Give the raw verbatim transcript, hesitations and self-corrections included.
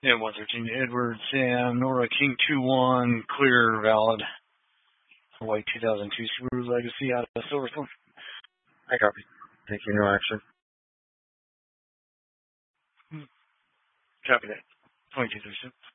Yeah, one thirteen Edward Sam, Nora King two one, clear, valid. White two thousand two Subaru Legacy out of Silverstone. I copy. Thank you, no action. Copy that. twenty-two thirty-six.